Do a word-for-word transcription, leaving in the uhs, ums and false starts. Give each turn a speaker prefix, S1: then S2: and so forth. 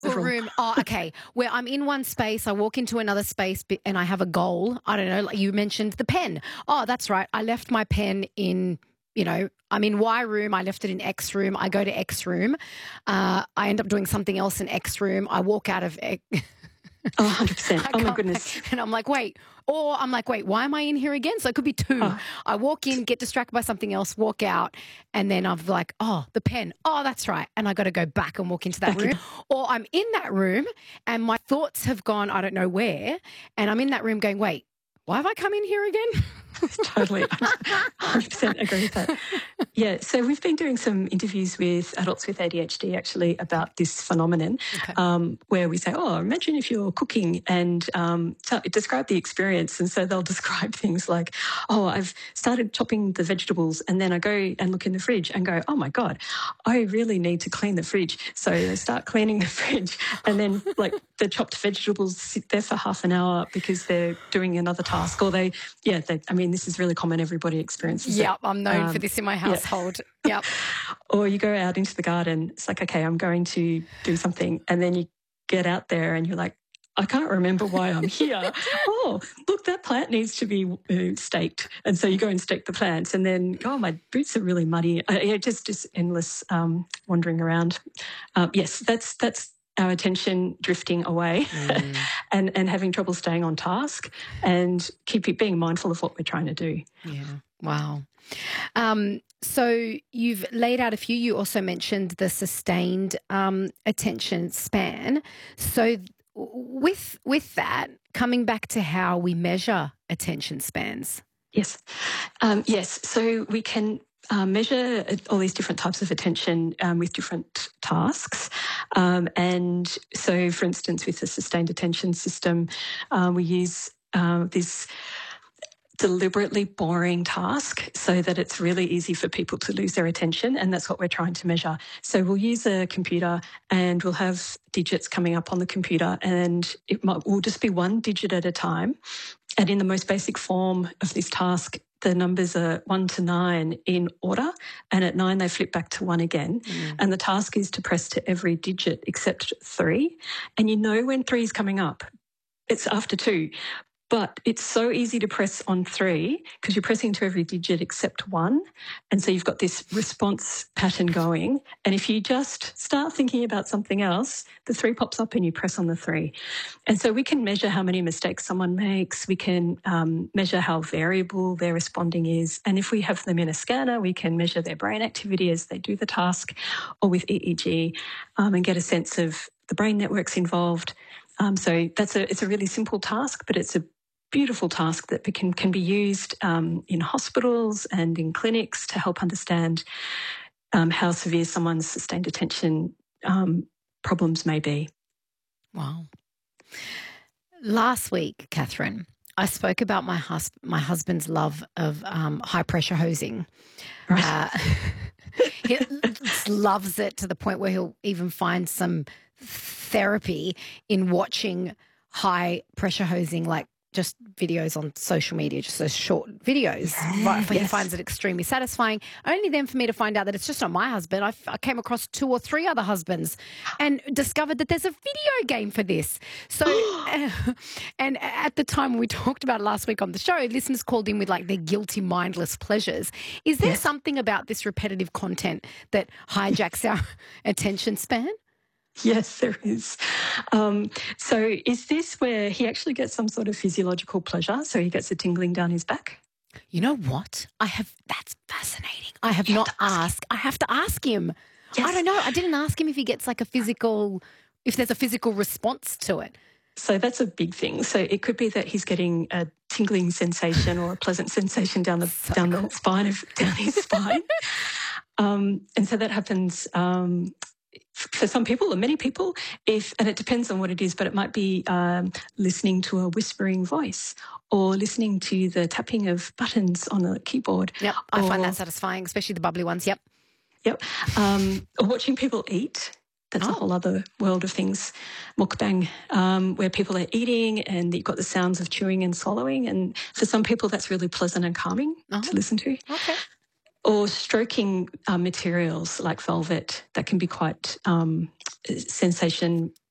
S1: The
S2: Or
S1: room. Oh, okay. Where I'm in one space, I walk into another space b- and I have a goal. I don't know, like you mentioned the pen. Oh, that's right. I left my pen in, you know, I'm in Y room. I left it in X room. I go to X room. Uh, I end up doing something else in X room. I walk out of X.
S2: Oh, one hundred percent.
S1: I
S2: Oh, my
S1: come
S2: goodness.
S1: back and I'm like, wait, or I'm like, wait, why am I in here again? So it could be two.
S2: Oh,
S1: I walk in, get distracted by something else, walk out, and then I'm like, oh, the pen. Oh, that's right. And I got to go back and walk into that
S2: back in.
S1: room. Or I'm in that room and my thoughts have gone, I don't know where. And I'm in that room going, wait, why have I come in here again?
S2: Totally. one hundred percent agree with that. Yeah, so we've been doing some interviews with adults with A D H D actually about this phenomenon,
S1: Okay.
S2: um, where we say, oh, imagine if you're cooking and um, so describe the experience. And so they'll describe things like, oh, I've started chopping the vegetables and then I go and look in the fridge and go, oh my God, I really need to clean the fridge. So they start cleaning the fridge and then like the chopped vegetables sit there for half an hour because they're doing another task or they, yeah, they, I mean, this is really common. Everybody experiences it.
S1: Yep, I'm known for
S2: Um,
S1: this in my
S2: yeah.
S1: household. Yep.
S2: Or you go out into the garden, it's like, okay, I'm going to do something. And then you get out there and you're like, I can't remember why I'm here. Oh, look, that plant needs to be uh, staked. And so you go and stake the plants and then, oh, my boots are really muddy. Uh, yeah, just, just endless um, wandering around. Um, yes, that's that's our attention drifting away
S1: Mm.
S2: and, and having trouble staying on task and keep being mindful of what we're trying to do.
S1: Yeah. Wow. Um, so you've laid out a few. You also mentioned the sustained um, attention span. So th- with with that, coming back to how we measure attention spans.
S2: Yes. Um, yes. So we can uh, measure all these different types of attention um, with different tasks. Um, and so, for instance, with the sustained attention system, uh, we use uh, this deliberately boring task so that it's really easy for people to lose their attention, and that's what we're trying to measure. So we'll use a computer and we'll have digits coming up on the computer and it might, will just be one digit at a time. And in the most basic form of this task, the numbers are one to nine in order, and at nine they flip back to one again.
S1: Mm.
S2: And the task is to press to every digit except three. And you know when three is coming up, it's after two. But it's so easy to press on three because you're pressing to every digit except one. And so you've got this response pattern going. And if you just start thinking about something else, the three pops up and you press on the three. And so we can measure how many mistakes someone makes. We can um, measure how variable their responding is. And if we have them in a scanner, we can measure their brain activity as they do the task, or with E E G um, and get a sense of the brain networks involved. Um, so that's a it's a really simple task, but it's a beautiful task that can, can be used um, in hospitals and in clinics to help understand um, how severe someone's sustained attention um, problems may be.
S1: Wow. Last week, Catherine, I spoke about my hus- my husband's love of um, high pressure hosing.
S2: Right.
S1: Uh, he loves it to the point where he'll even find some therapy in watching high pressure hosing, like just videos on social media, just those short videos.
S2: Yeah,
S1: Right, he
S2: yes.
S1: finds it extremely satisfying. Only then for me to find out that it's just not my husband. I, f- I came across two or three other husbands and discovered that there's a video game for this. So, uh, and at the time we talked about it last week on the show, listeners called in with like their guilty, mindless pleasures. Is there
S2: Yes.
S1: something about this repetitive content that hijacks our attention span?
S2: Yes, there is. Um, so is this where he actually gets some sort of physiological pleasure? So he gets a tingling down his back?
S1: You know what? I have, that's fascinating. I have
S2: You have
S1: not
S2: to ask him.
S1: asked. I have to ask him. I
S2: Yes.
S1: don't know. I didn't ask him if he gets like a physical, if there's a physical response to it.
S2: So that's a big thing. So it could be that he's getting a tingling sensation or a pleasant sensation down the
S1: So
S2: down
S1: cool.
S2: the spine of down his spine. Um, and so that happens um, for some people or many people, if and it depends on what it is, but it might be um, listening to a whispering voice or listening to the tapping of buttons on a keyboard.
S1: Yep. I find
S2: or,
S1: that satisfying, especially the bubbly ones. Yep.
S2: Yep. Um, or watching people eat. That's a
S1: Oh.
S2: whole other world of things. Mukbang, um, where people are eating and you've got the sounds of chewing and swallowing. And for some people, that's really pleasant and calming
S1: Oh.
S2: to listen to.
S1: Okay.
S2: Or stroking uh, materials like velvet, that can be quite um, sensation